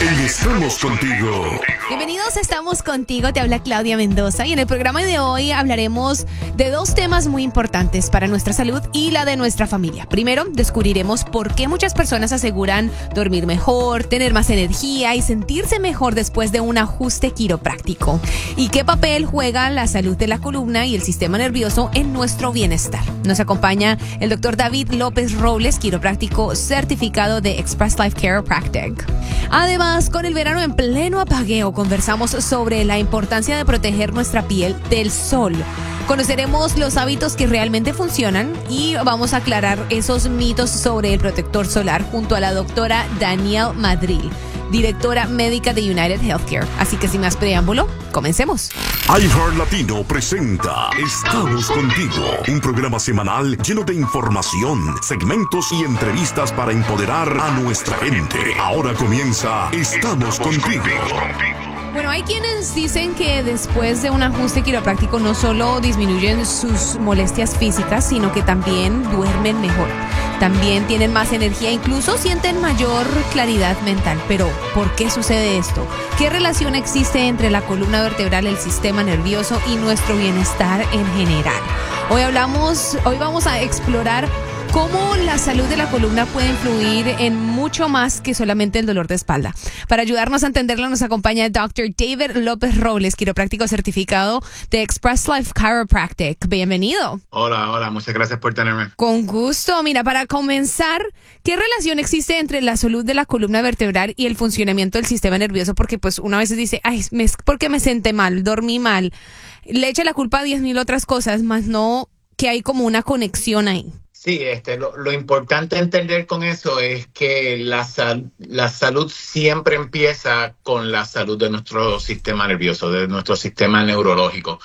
En Estamos Contigo. Bienvenidos a Estamos Contigo, te habla Claudia Mendoza y en el programa de hoy hablaremos de dos temas muy importantes para nuestra salud y la de nuestra familia. Primero, descubriremos por qué muchas personas aseguran dormir mejor, tener más energía y sentirse mejor después de un ajuste quiropráctico. Y qué papel juega la salud de la columna y el sistema nervioso en nuestro bienestar. Nos acompaña el doctor David López Robles, quiropráctico certificado de Express Life Chiropractic. Además, con el verano en pleno apogeo, conversamos sobre la importancia de proteger nuestra piel del sol. Conoceremos los hábitos que realmente funcionan y vamos a aclarar esos mitos sobre el protector solar junto a la doctora Danielle Madril, directora médica de United Healthcare. Así que sin más preámbulo, comencemos. iHeart Latino presenta Estamos Contigo, un programa semanal lleno de información, segmentos y entrevistas para empoderar a nuestra gente. Ahora comienza Estamos Contigo. Bueno, hay quienes dicen que después de un ajuste quiropráctico no solo disminuyen sus molestias físicas, sino que también duermen mejor. También tienen más energía, incluso sienten mayor claridad mental. Pero, ¿por qué sucede esto? ¿Qué relación existe entre la columna vertebral, el sistema nervioso y nuestro bienestar en general? Hoy vamos a explorar cómo la salud de la columna puede influir en mucho más que solamente el dolor de espalda. Para ayudarnos a entenderlo nos acompaña el Dr. David López Robles, quiropráctico certificado de Express Life Chiropractic. Bienvenido. Hola, muchas gracias por tenerme. Con gusto. Mira, para comenzar, ¿qué relación existe entre la salud de la columna vertebral y el funcionamiento del sistema nervioso? Porque pues una vez dice, porque me senté mal, dormí mal. Le echa la culpa a 10,000 otras cosas, más no que hay como una conexión ahí. Sí, lo importante entender con eso es que la salud siempre empieza con la salud de nuestro sistema nervioso, de nuestro sistema neurológico.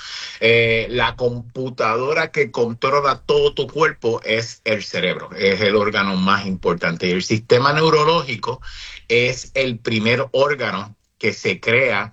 La computadora que controla todo tu cuerpo es el cerebro, es el órgano más importante. Y el sistema neurológico es el primer órgano que se crea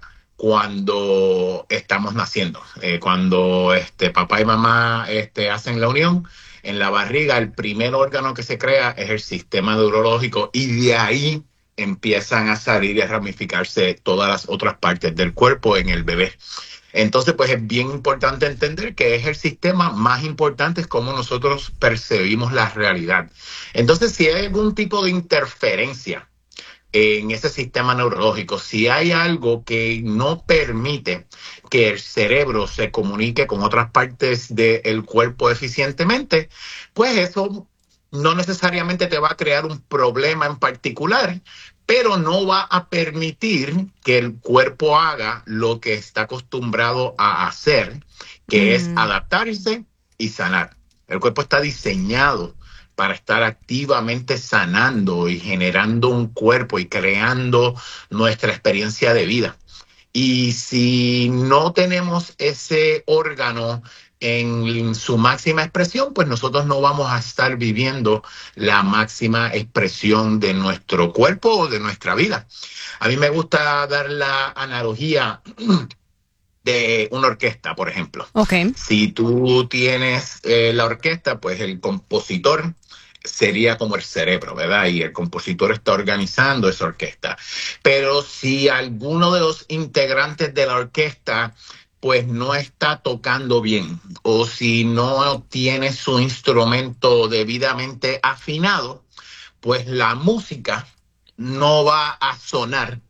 cuando estamos naciendo. Cuando papá y mamá hacen la unión, en la barriga, el primer órgano que se crea es el sistema neurológico y de ahí empiezan a salir y a ramificarse todas las otras partes del cuerpo en el bebé. Entonces, pues es bien importante entender que es el sistema más importante, es cómo nosotros percibimos la realidad. Entonces, si hay algún tipo de interferencia en ese sistema neurológico, si hay algo que no permite que el cerebro se comunique con otras partes del cuerpo eficientemente, pues eso no necesariamente te va a crear un problema en particular, pero no va a permitir que el cuerpo haga lo que está acostumbrado a hacer, que es adaptarse y sanar. El cuerpo está diseñado para estar activamente sanando y generando un cuerpo y creando nuestra experiencia de vida. Y si no tenemos ese órgano en su máxima expresión, pues nosotros no vamos a estar viviendo la máxima expresión de nuestro cuerpo o de nuestra vida. A mí me gusta dar la analogía de una orquesta, por ejemplo. Okay. Si tú tienes la orquesta, pues el compositor sería como el cerebro, ¿verdad? Y el compositor está organizando esa orquesta. Pero si alguno de los integrantes de la orquesta pues no está tocando bien, o si no tiene su instrumento debidamente afinado, pues la música no va a sonar